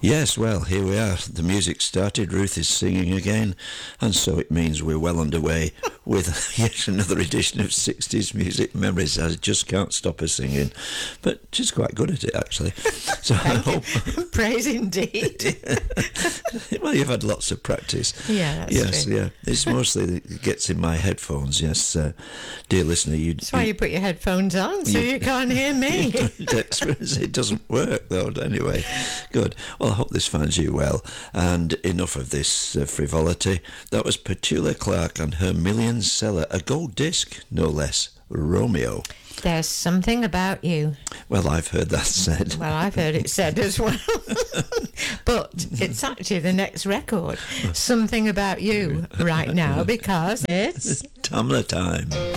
Yes, well, here we are. The music started, Ruth is singing again, and so it means we're well underway with yet another edition of 60s Music Memories. I just can't stop her singing, but she's quite good at it, actually. So I hope... Praise indeed. Well, you've had lots of practice. Yeah, that's true. Yeah. It's mostly that it gets in my headphones, yes. Dear listener, That's why you put your headphones on, so you can't hear me. It doesn't work, though, anyway. Good. Well, I hope this finds you well. And enough of this frivolity. That was Petula Clark and her million seller, a gold disc, no less, Romeo. There's something about you. Well, I've heard that said. Well, I've heard it said as well. But it's actually the next record, Something About You, right now, because it's... Tamla time.